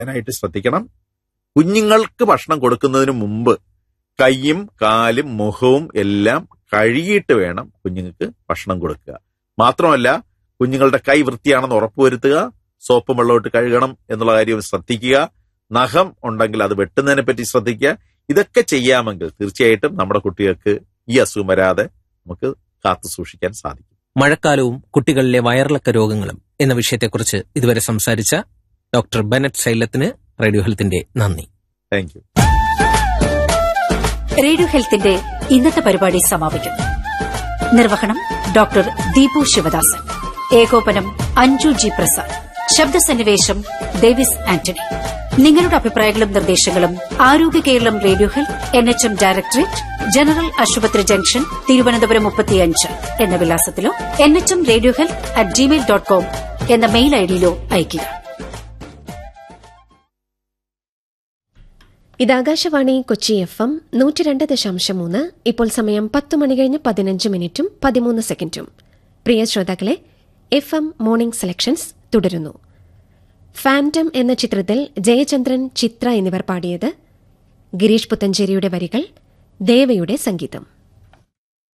ായിട്ട് ശ്രദ്ധിക്കണം. കുഞ്ഞുങ്ങൾക്ക് ഭക്ഷണം കൊടുക്കുന്നതിന് മുമ്പ് കൈയും കാലും മുഖവും എല്ലാം കഴുകിയിട്ട് വേണം കുഞ്ഞുങ്ങൾക്ക് ഭക്ഷണം കൊടുക്കുക. മാത്രമല്ല, കുഞ്ഞുങ്ങളുടെ കൈ വൃത്തിയാണെന്ന് ഉറപ്പുവരുത്തുക. സോപ്പും വെള്ളമിട്ട് കഴുകണം എന്നുള്ള കാര്യം ശ്രദ്ധിക്കുക. നഖം ഉണ്ടെങ്കിൽ അത് വെട്ടുന്നതിനെ പറ്റി ശ്രദ്ധിക്കുക. ഇതൊക്കെ ചെയ്യാമെങ്കിൽ തീർച്ചയായിട്ടും നമ്മുടെ കുട്ടികൾക്ക് ഈ അസുഖം വരാതെ നമുക്ക് കാത്തു സൂക്ഷിക്കാൻ സാധിക്കും. മഴക്കാലവും കുട്ടികളിലെ വയറിളക്ക രോഗങ്ങളും എന്ന വിഷയത്തെക്കുറിച്ച് ഇതുവരെ സംസാരിച്ച ഡോക്ടർ ബെനറ്റ് ശൈലത്തിന് റേഡിയോ ഹെൽത്തിന്റെ നന്ദി. Thank you. റേഡിയോ ഹെൽത്തിന്റെ ഇന്നത്തെ പരിപാടി സമാപിക്കുന്നു. നിർവഹണം ഡോക്ടർ ദീപു ശിവദാസൻ. ഏകോപനം അഞ്ജു ജി പ്രസാദ്. ശബ്ദസന്നിവേശം ഡേവിസ് ആന്റണി. നിങ്ങളുടെ അഭിപ്രായങ്ങളും നിർദ്ദേശങ്ങളും ആരോഗ്യ Keralam radio health NHM directorate, general ആശുപത്രി ജംഗ്ഷൻ, തിരുവനന്തപുരം 35 എന്ന വിലാസത്തിലോ nhmradiohealth@gmail.com എന്ന മെയിൽ ഐഡിയിലോ അയയ്ക്കുക. ഇത് ആകാശവാണി കൊച്ചി FM 102.3. ഇപ്പോൾ സമയം 10 മണി കഴിഞ്ഞ് 15 മിനിറ്റും 13 സെക്കൻഡും. പ്രിയ ശ്രോതാക്കളെ, FM മോർണിംഗ് സെലക്ഷൻസ് തുടരുന്നു. ഫാന്റം എന്ന ചിത്രത്തിൽ ജയചന്ദ്രൻ, ചിത്ര എന്നിവർ പാടിയത്. ഗിരീഷ് പുത്തഞ്ചേരിയുടെ വരികൾ, ദേവയുടെ സംഗീതം.